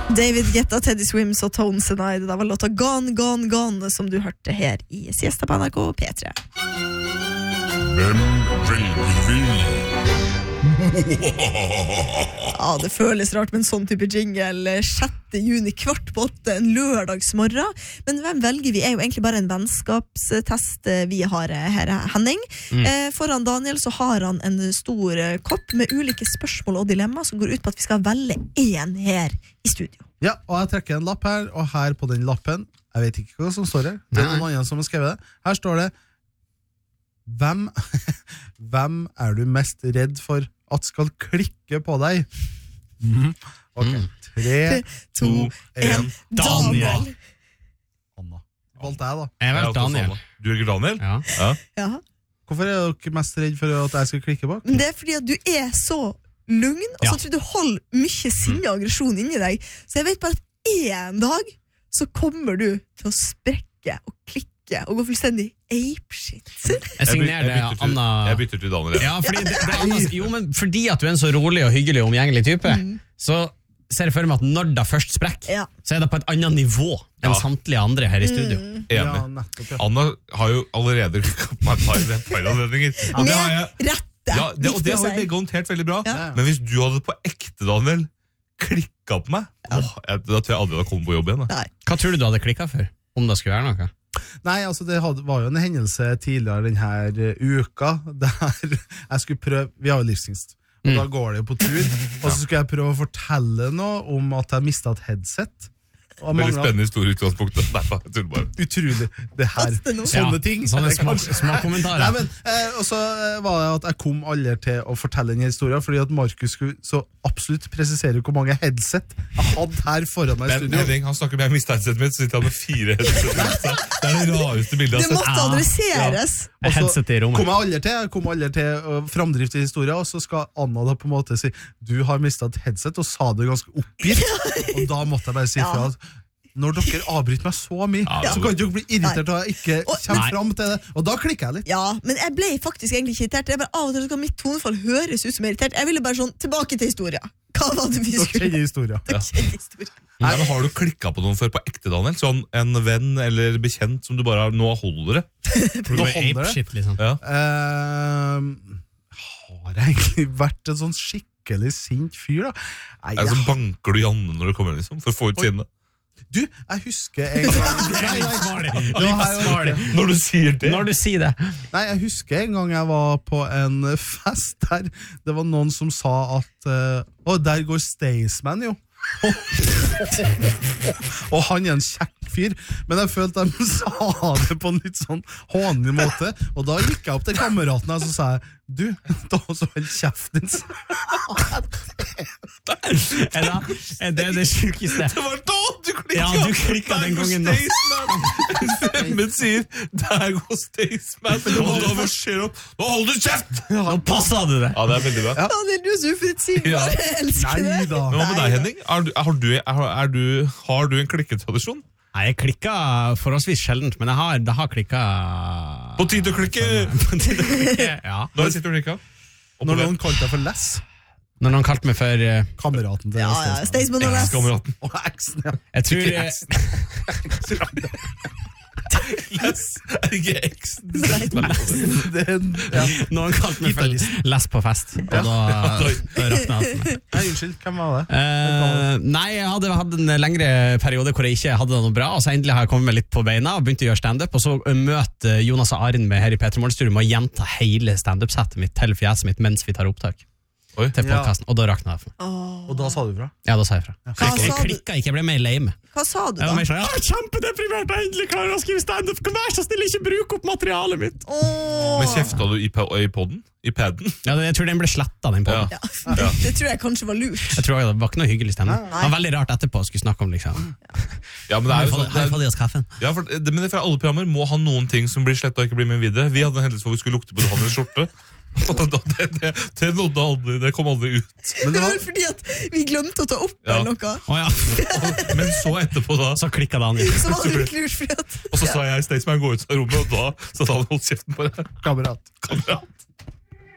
David Guetta, Teddy Swims og Tones and I. Det var låta Gone, Gone, Gone som du hørte her i Siesta på NRK P3. Hvem velger vi? Ja, det føles rart med en sånn type jingle 6. juni, 7:15 en lørdagsmorgen. Men hvem velger vi er jo egentlig bare en vennskapstest vi har her, Henning. Foran Daniel så har han en stor kopp med ulike spørsmål og dilemma som går ut på at vi skal velge en her i studio. Ja, og jeg trekker en lapp her, og her på den lappen, jeg vet ikke hva som står her, det er noen andre som har skrevet det. Her står det, hvem er du mest redd for at skal klikke på deg? Ok, 3, 2, 1, Daniel! Anna. Valgte jeg da. Jeg valgte Daniel. Du velger Daniel? Ja. Hvorfor er dere mest redd for at jeg skal klikke bak? Det er fordi at du er så lugn, og så tror jeg du holder mye sinne og aggresjon inni deg. Så jeg vet bare at en dag så kommer du til å sprekke og klikke og gå fullstendig apeshit. Jeg signerer Anna. Jeg bytter til Daniel. Ja, fordi, det er Anna, jo, men fordi at du er en så rolig og hyggelig og omgjengelig type, så ser jeg for meg at når det først sprekker, så er det på et annet nivå enn samtlige andre her i studio. Enig. Anna har jo allerede klikket på et par anledninger. Og det har jeg... Ja, det har vi begge håndtert veldig bra. Men hvis du hadde på ekte, Daniel, klikket på meg, da tror jeg aldri hadde kommet på jobb igjen. Hva tror du hadde klikket for, om det skulle være noe? Nei, altså det var jo en hendelse tidligere denne uka, der jeg skulle prøve, vi har jo livsingst, og da går det jo på tur, og så skulle jeg prøve å fortelle noe om at jeg mistet et headset. Veldig spennende historie utgangspunktet. Utrolig, det her, sånne ting. Sånne små kommentarer. Nei, men, og så var det at jeg kom aldri til å fortelle denne historien, fordi at Markus skulle så absolutt presisere hvor mange headset jeg hadde her foran meg i studio. Men han snakker med jeg mistet headsetet mitt, så sitter han med 4 headset. Det er det rareste bildet. Det måtte adresseres. Og så kom aldri til framdrift i historien, og så skal Anna da på en måte si, du har mistet et headset, og sa det ganske oppgitt, og da måtte jeg bare si fra at når dere avbryter meg så mye, så kan dere bli irritert og ikke kommer frem til det, og da klikker jeg litt. Ja, men jeg ble faktisk egentlig ikke irritert. Jeg bare av og til skal mitt tonefall høres ut som irritert. Jeg ville bare sånn, tilbake til historien. Hva var det vi skulle? Dere historien. Nei, men har du klikket på noen før på ekte, Daniel? Sånn en venn eller bekjent som du bare nå holder det? Nå holder det? Liksom. Har jeg egentlig vært en sånn skikkelig sint fyr da? Så banker du Janne når du kommer liksom, for å få ut sinne? Du, jeg husker en gang Når du sier det. Nei, jeg husker en gang jeg var på en fest der det var noen som sa at der går Staysman jo. Og han er en kjekk fyr, men jeg følte at de sa det på en litt sånn hånlig måte, og da gikk jeg opp til kameraten og så sa jeg, du, da så vel kjeften din. Er det det sykeste? Det var da du klikket. Ja, du klikket den gangen. Stemmen sier, der går Staysman. Og da var skjer opp, nå holder du kjeft! Nå passet du det. Ja, det er veldig bra. Daniel, du er så uforutsigbar. Jeg elsker det. Men hva med deg, Henning? Har du en klikketradisjon? Nei, jeg klikket forholdsvis sjeldent, men det har klikket... På tid å klikke! Ja. Da sitter du og klikket. Når noen kalte deg for Les. Når noen kalte meg for... Kameraten til Staysman og Les. Ekskameraten. Og eksen, ja. Jeg tror... Les er ikke eksen. Noen kalte meg for Les på fest, og da raknet alt meg. Nei, unnskyld, hvem var det? Nei, jeg hadde hatt en lengre periode hvor jeg ikke hadde det noe bra, og så endelig har jeg kommet meg litt på beina og begynt å gjøre stand-up, og så møter Jonas og Arin med her i P3 Morgenstudio med å gjenta hele stand-up-settet mitt til fjeset mitt mens vi tar opptak. Til podcasten, og da rakna jeg. Og da sa du fra? Ja, da sa jeg fra. Jeg klikket ikke, jeg ble mer lame. Hva sa du da? Jeg var mer sånn, jeg er kjempedeprimert, jeg endelig klarer å skrive stand-up, kan vær så snill ikke bruke opp materialet mitt. Men kjeftet du i podden? I padden? Ja, jeg tror den ble slettet, den podden. Det tror jeg kanskje var lurt. Jeg tror det var ikke noe hyggelig stemme. Det var veldig rart etterpå å skulle snakke om liksom. Ja, men det er jo sånn. Her får de oss kaffen. Ja, men for alle programmer må ha noen ting som blir slettet og ikke blir med videre. Vi hadde en hendelse hvor vi skulle lukte på Daniels skjorte. Det nådde aldri, det kom aldri ut. Men det var fordi at vi glemte å ta opp eller noe. Men så etterpå da så klikket det an. Så var det litt lurt fordi at og så sa jeg Staysman gå ut av rommet, og da så sa han holdt kjeften på det. Kamerat